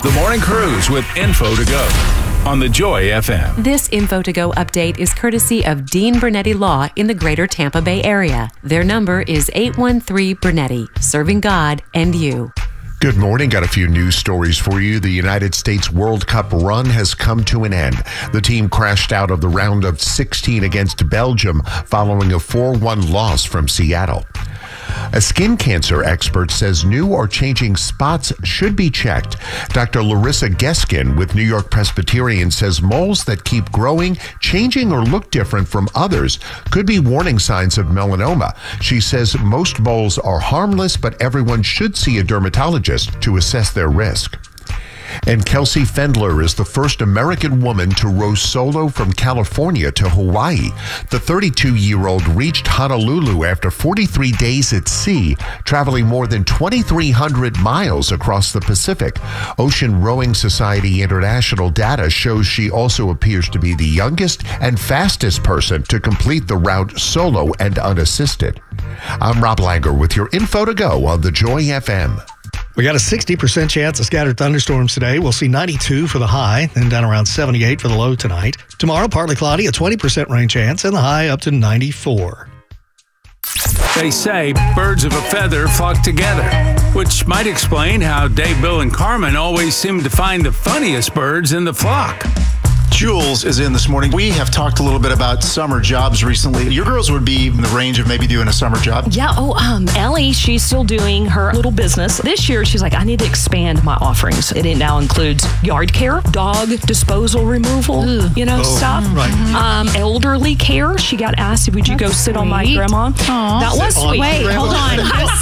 The Morning Cruise with Info to Go on the Joy FM. This Info to Go update is courtesy of Dean Brunetti Law in the greater Tampa Bay area. Their number is 813 Brunetti, serving God and you. Good morning. Got a few news stories for you. The United States World Cup run has come to an end. The team crashed out of the round of 16 against Belgium following a 4-1 loss from Seattle. A skin cancer expert says new or changing spots should be checked. Dr. Larissa Geskin with New York Presbyterian says moles that keep growing, changing, or look different from others could be warning signs of melanoma. She says most moles are harmless, but everyone should see a dermatologist to assess their risk. And Kelsey Fendler is the first American woman to row solo from California to Hawaii. The 32-year-old reached Honolulu after 43 days at sea, traveling more than 2,300 miles across the Pacific. Ocean Rowing Society International data shows she also appears to be the youngest and fastest person to complete the route solo and unassisted. I'm Rob Langer with your Info to Go on the Joy FM. We got a 60% chance of scattered thunderstorms today. We'll see 92 for the high, then down around 78 for the low tonight. Tomorrow, partly cloudy, a 20% rain chance, and the high up to 94. They say birds of a feather flock together, which might explain how Dave, Bill, and Carmen always seem to find the funniest birds in the flock. Jules is in this morning. We have talked a little bit about summer jobs recently. Your girls would be in the range of maybe doing a summer job. Yeah. Ellie, she's still doing her little business. This year, she's like, I need to expand my offerings. It now includes yard care, dog disposal removal, stuff. Right. Elderly care. She got asked, would you go sit on my grandma? Aww. That was sweet. Wait, hold on.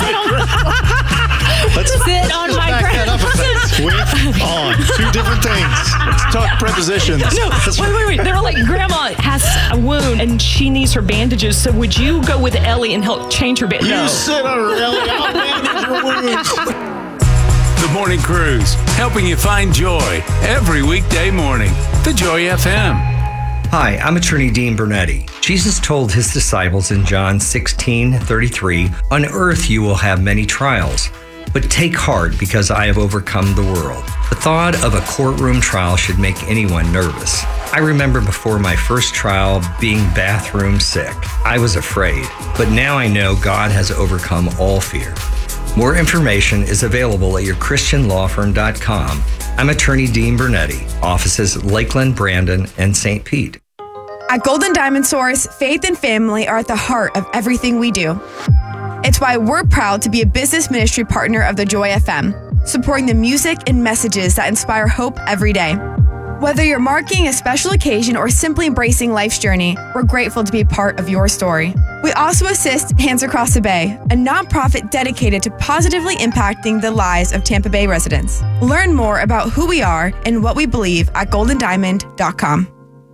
Sit on my grandma. With on. Two different things. Let's talk prepositions. No, wait. They're like, Grandma has a wound and she needs her bandages. So would you go with Ellie and help change her bandages? You sit on her, Ellie. I'll bandage your wounds. The Morning Cruise, helping you find joy every weekday morning. The Joy FM. Hi, I'm attorney Dean Brunetti. Jesus told his disciples in John 16:33, "On earth you will have many trials, but take heart because I have overcome the world." The thought of a courtroom trial should make anyone nervous. I remember before my first trial being bathroom sick. I was afraid, but now I know God has overcome all fear. More information is available at yourchristianlawfirm.com. I'm attorney Dean Brunetti, offices Lakeland, Brandon, and St. Pete. At Golden Diamond Source, faith and family are at the heart of everything we do. It's why we're proud to be a business ministry partner of the Joy FM, supporting the music and messages that inspire hope every day. Whether you're marking a special occasion or simply embracing life's journey, we're grateful to be part of your story. We also assist Hands Across the Bay, a nonprofit dedicated to positively impacting the lives of Tampa Bay residents. Learn more about who we are and what we believe at goldendiamond.com.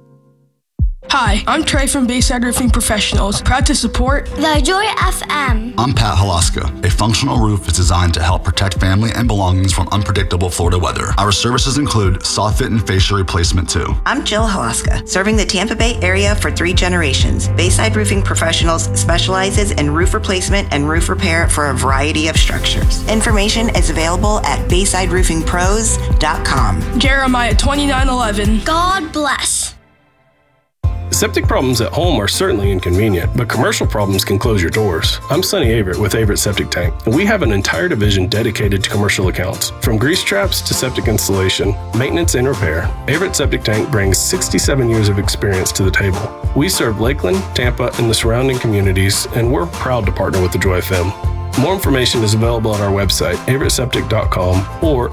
Hi, I'm Trey from Bayside Roofing Professionals, proud to support the Joy FM. I'm Pat Halaska. A functional roof is designed to help protect family and belongings from unpredictable Florida weather. Our services include soffit and fascia replacement too. I'm Jill Halaska, serving the Tampa Bay area for 3 generations. Bayside Roofing Professionals specializes in roof replacement and roof repair for a variety of structures. Information is available at BaysideRoofingPros.com. Jeremiah 29:11. God bless. Septic problems at home are certainly inconvenient, but commercial problems can close your doors. I'm Sonny Averitt with Averitt Septic Tank, and we have an entire division dedicated to commercial accounts. From grease traps to septic installation, maintenance and repair, Averitt Septic Tank brings 67 years of experience to the table. We serve Lakeland, Tampa, and the surrounding communities, and we're proud to partner with the Joy FM. More information is available at our website, averittSeptic.com, or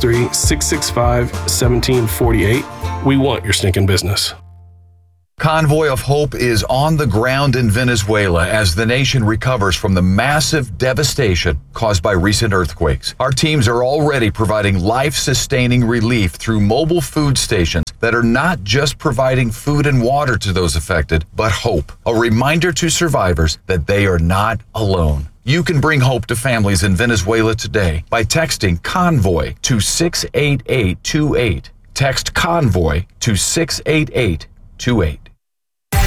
863-665-1748. We want your stinking business. Convoy of Hope is on the ground in Venezuela as the nation recovers from the massive devastation caused by recent earthquakes. Our teams are already providing life-sustaining relief through mobile food stations that are not just providing food and water to those affected, but hope. A reminder to survivors that they are not alone. You can bring hope to families in Venezuela today by texting Convoy to 68828. Text Convoy to 68828.